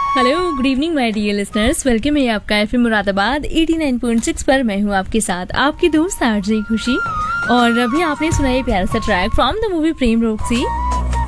Hello, good evening my dear listeners. Welcome है आपका FM Moradabad 89.6 पर। मैं हूँ आपके साथ आपकी दोस्त आरजे खुशी। और अभी आपने सुना ये प्यारा सा ट्रैक फ्रॉम द मूवी प्रेम रोग सी।